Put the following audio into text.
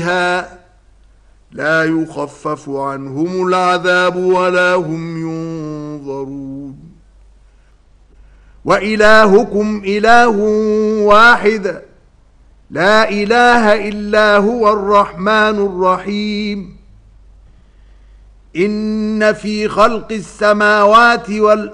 لا يخفف عنهم العذاب ولا هم ينظرون وإلهكم إله واحد لا إله إلا هو الرحمن الرحيم إن في خلق السماوات والأرض